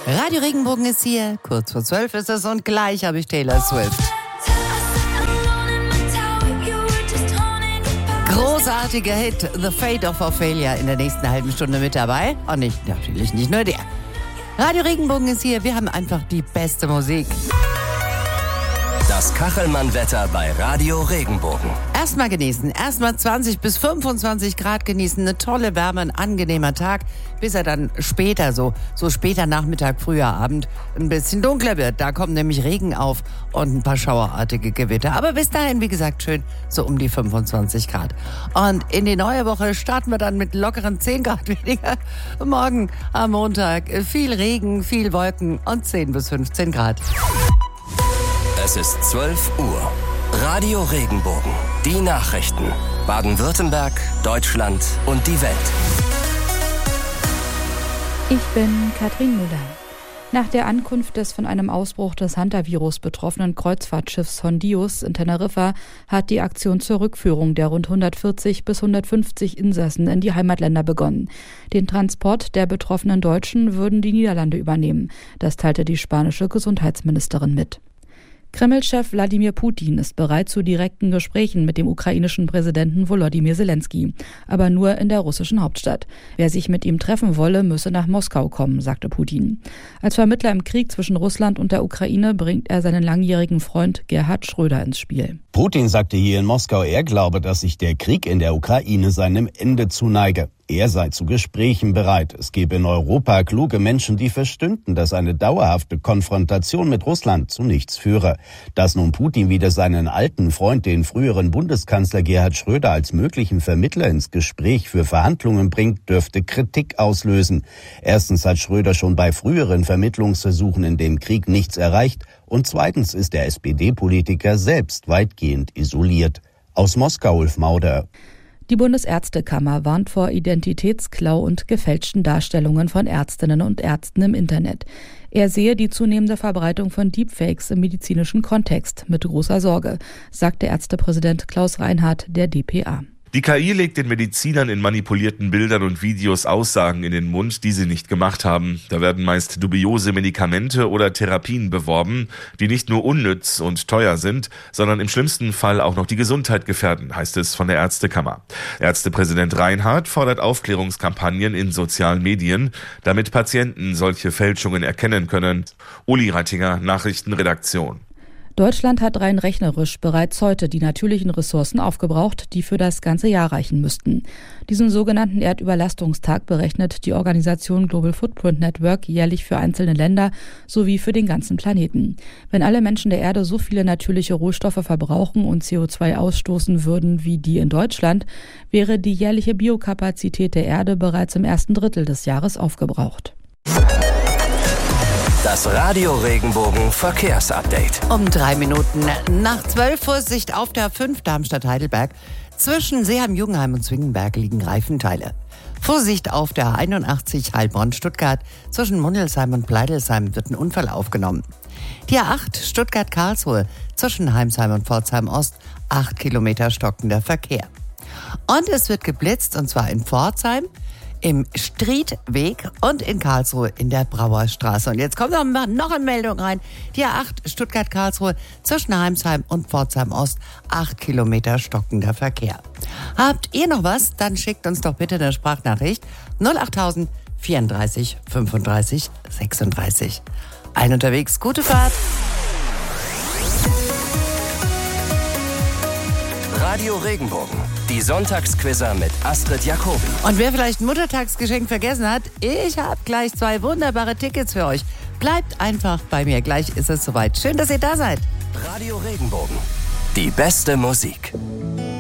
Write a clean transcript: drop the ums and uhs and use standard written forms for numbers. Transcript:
Radio Regenbogen ist hier, kurz vor 12 ist es und gleich habe ich Taylor Swift. Großartiger Hit, The Fate of Ophelia, in der nächsten halben Stunde mit dabei. Und natürlich nicht nur der. Radio Regenbogen ist hier, wir haben einfach die beste Musik. Das Kachelmann-Wetter bei Radio Regenbogen. Erstmal genießen, erstmal 20 bis 25 Grad genießen, eine tolle Wärme, ein angenehmer Tag, bis er dann später, so später Nachmittag, früher Abend, ein bisschen dunkler wird. Da kommen nämlich Regen auf und ein paar schauerartige Gewitter. Aber bis dahin, wie gesagt, schön so um die 25 Grad. Und in die neue Woche starten wir dann mit lockeren 10 Grad weniger. Morgen am Montag viel Regen, viel Wolken und 10 bis 15 Grad. Es ist 12 Uhr. Radio Regenbogen. Die Nachrichten. Baden-Württemberg, Deutschland und die Welt. Ich bin Katrin Müller. Nach der Ankunft des von einem Ausbruch des Hantavirus betroffenen Kreuzfahrtschiffs Hondius in Teneriffa hat die Aktion zur Rückführung der rund 140 bis 150 Insassen in die Heimatländer begonnen. Den Transport der betroffenen Deutschen würden die Niederlande übernehmen. Das teilte die spanische Gesundheitsministerin mit. Kreml-Chef Wladimir Putin ist bereit zu direkten Gesprächen mit dem ukrainischen Präsidenten Volodymyr Zelensky, aber nur in der russischen Hauptstadt. Wer sich mit ihm treffen wolle, müsse nach Moskau kommen, sagte Putin. Als Vermittler im Krieg zwischen Russland und der Ukraine bringt er seinen langjährigen Freund Gerhard Schröder ins Spiel. Putin sagte hier in Moskau, er glaube, dass sich der Krieg in der Ukraine seinem Ende zuneige. Er sei zu Gesprächen bereit. Es gebe in Europa kluge Menschen, die verstünden, dass eine dauerhafte Konfrontation mit Russland zu nichts führe. Dass nun Putin wieder seinen alten Freund, den früheren Bundeskanzler Gerhard Schröder, als möglichen Vermittler ins Gespräch für Verhandlungen bringt, dürfte Kritik auslösen. Erstens hat Schröder schon bei früheren Vermittlungsversuchen in dem Krieg nichts erreicht. Und zweitens ist der SPD-Politiker selbst weitgehend isoliert. Aus Moskau, Ulf Mauder. Die Bundesärztekammer warnt vor Identitätsklau und gefälschten Darstellungen von Ärztinnen und Ärzten im Internet. Er sehe die zunehmende Verbreitung von Deepfakes im medizinischen Kontext mit großer Sorge, sagte Ärztepräsident Klaus Reinhardt der dpa. Die KI legt den Medizinern in manipulierten Bildern und Videos Aussagen in den Mund, die sie nicht gemacht haben. Da werden meist dubiose Medikamente oder Therapien beworben, die nicht nur unnütz und teuer sind, sondern im schlimmsten Fall auch noch die Gesundheit gefährden, heißt es von der Ärztekammer. Ärztepräsident Reinhardt fordert Aufklärungskampagnen in sozialen Medien, damit Patienten solche Fälschungen erkennen können. Uli Reitinger, Nachrichtenredaktion. Deutschland hat rein rechnerisch bereits heute die natürlichen Ressourcen aufgebraucht, die für das ganze Jahr reichen müssten. Diesen sogenannten Erdüberlastungstag berechnet die Organisation Global Footprint Network jährlich für einzelne Länder sowie für den ganzen Planeten. Wenn alle Menschen der Erde so viele natürliche Rohstoffe verbrauchen und CO2 ausstoßen würden wie die in Deutschland, wäre die jährliche Biokapazität der Erde bereits im ersten Drittel des Jahres aufgebraucht. Das Radio Regenbogen Verkehrsupdate. Um 3 Minuten nach 12 Vorsicht auf der A5 Darmstadt-Heidelberg. Zwischen Seeheim-Jugenheim und Zwingenberg liegen Reifenteile. Vorsicht auf der A81 Heilbronn-Stuttgart. Zwischen Mundelsheim und Pleidelsheim wird ein Unfall aufgenommen. Die A8 Stuttgart-Karlsruhe. Zwischen Heimsheim und Pforzheim-Ost 8 Kilometer stockender Verkehr. Und es wird geblitzt, und zwar in Pforzheim, im Striedweg und in Karlsruhe in der Brauerstraße. Und jetzt kommt noch eine Meldung rein. Die A8 Stuttgart-Karlsruhe zwischen Heimsheim und Pforzheim-Ost 8 Kilometer stockender Verkehr. Habt ihr noch was? Dann schickt uns doch bitte eine Sprachnachricht 08000 34 35 36. Ein unterwegs, gute Fahrt. Radio Regenbogen, die Sonntagsquizzer mit Astrid Jacobi. Und wer vielleicht ein Muttertagsgeschenk vergessen hat, ich habe gleich 2 wunderbare Tickets für euch. Bleibt einfach bei mir, gleich ist es soweit. Schön, dass ihr da seid. Radio Regenbogen, die beste Musik.